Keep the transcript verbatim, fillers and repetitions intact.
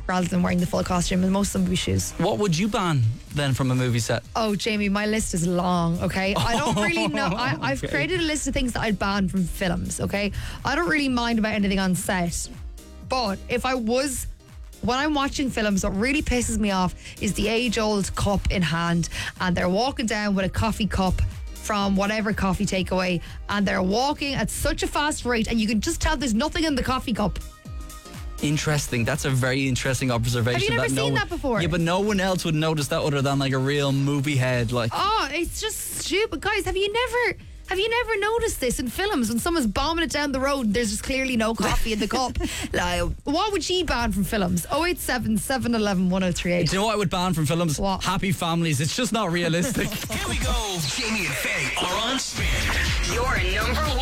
rather than wearing the full costume, and most of them would be shoes. What would you ban then from a movie set? Oh, Jamie, my list is long, okay? I don't really know. I, I've Okay. created a list of things that I'd ban from films, okay? I don't really mind about anything on set. But if I was... When I'm watching films, what really pisses me off is the age-old cup in hand, and they're walking down with a coffee cup from whatever coffee takeaway, and they're walking at such a fast rate, and you can just tell there's nothing in the coffee cup. Interesting. That's a very interesting observation. Have you never that no seen one, that before? Yeah, but no one else would notice that other than like a real movie head. Like, Oh, it's just stupid. Guys, have you never... Have you never noticed this in films when someone's bombing it down the road and there's just clearly no coffee in the cup? Like, what would you ban from films? oh eight seven, seven one one, one oh three eight. do you know what I would ban from films? What? Happy families. It's just not realistic. Here we go. Jamie and Faye are on spin. Your number one.